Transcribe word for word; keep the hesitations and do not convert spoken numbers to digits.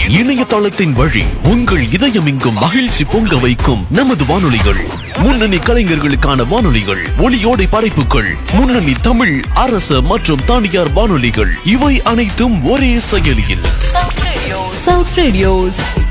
இணையதளத்தின் வழி உங்கள் இதயம் எங்கும் மகிழ்ச்சி பொங்க வைக்கும் நமது வானொலிகள், முன்னணி கலைஞர்களுக்கான வானொலிகள், ஒளியோடை படைப்புகள், முன்னணி தமிழ், அரச மற்றும் தனியார் வானொலிகள், இவை அனைத்தும் ஒரே செயலியில். South Radios.